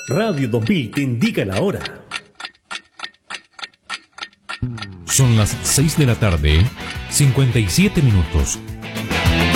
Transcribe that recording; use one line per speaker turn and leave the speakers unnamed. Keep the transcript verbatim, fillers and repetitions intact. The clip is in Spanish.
Radio dos mil te indica la hora.
Son las seis de la tarde, cincuenta y siete minutos.